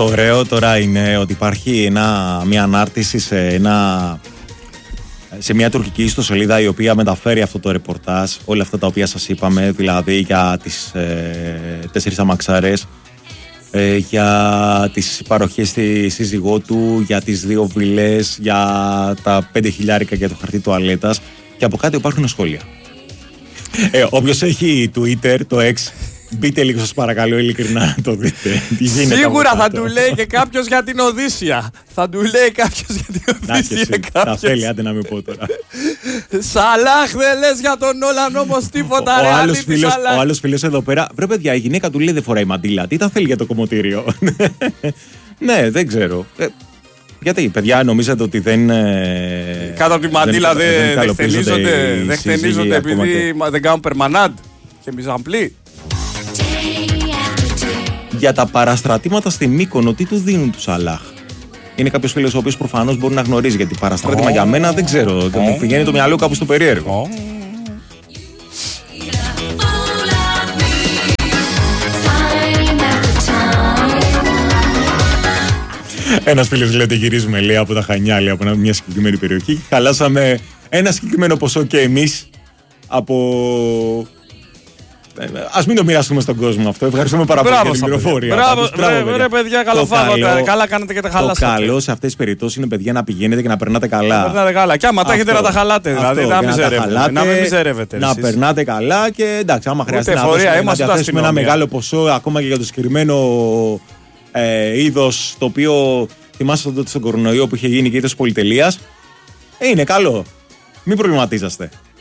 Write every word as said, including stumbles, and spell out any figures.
Το ωραίο τώρα είναι ότι υπάρχει ένα, μια ανάρτηση σε, ένα, σε μια τουρκική ιστοσελίδα η οποία μεταφέρει αυτό το ρεπορτάζ, όλα αυτά τα οποία σας είπαμε, δηλαδή για τις ε, τέσσερις αμαξάρες, ε, για τις παροχές στη σύζυγό του, για τις δύο βιλές, για τα πέντε χιλιάρικα για το χαρτί τουαλέτας, και από κάτω υπάρχουν σχόλια. Ε, όποιος έχει Twitter, το X, μπείτε λίγο σας παρακαλώ ειλικρινά να το δείτε. Σίγουρα θα του λέει και κάποιος για την Οδύσσια. Θα του λέει κάποιος για την Οδύσσια. Τα θέλει, άντε να μην πω τώρα. Σαλάχ, δεν λες για τον Όλαν όμως τίποτα, ο, ρε. ο, άλλος φίλος, ο άλλος φίλος εδώ πέρα, βρε παιδιά, η γυναίκα του λέει δεν φοράει μαντήλα. Τι τα θέλει για το κομμωτήριο? Ναι, δεν ξέρω. Ε, γιατί, παιδιά, νομίζετε ότι δεν. Ε, κάτω από τη μαντήλα δεν, δεν, δεν χτενίζονται, δεν χτενίζονται επειδή και... δεν κάνουν περμανάντ και μιζαμπλή. Για τα παραστρατήματα στη Μύκονο, τι του δίνουν του Σαλάχ? Είναι κάποιος φίλος ο οποίος προφανώς μπορεί να γνωρίζει, γιατί παραστράτημα oh. για μένα δεν ξέρω. Oh. Μου πηγαίνει το μυαλό κάπου στο περίεργο. Oh. Ένας φίλος λέει ότι γυρίζουμε, λέει, από τα Χανιά, λέει, από μια συγκεκριμένη περιοχή. Χαλάσαμε ένα συγκεκριμένο ποσό και εμείς από. Ας μην το μοιραστούμε στον κόσμο αυτό. Ευχαριστούμε πάρα πολύ για την πληροφορία. Μπράβο, μπράβο, ρε παιδιά, καλοφάγατε. Καλά κάνετε και τα χαλάσατε. Το καλό σε αυτές τις περιπτώσεις είναι, παιδιά, να πηγαίνετε και να περνάτε καλά. Να περνάτε καλά. Και άμα τα έχετε να τα χαλάτε. Δηλαδή να μην μιζερεύετε. Να περνάτε καλά και εντάξει, άμα χρειάζεται να διαθέσουμε ένα μεγάλο ποσό ακόμα και για το συγκεκριμένο είδος, το οποίο θυμάστε τότε στον κορονοϊό που είχε γίνει και είδος πολυτελείας. Είναι καλό. Μην προβληματίζεστε.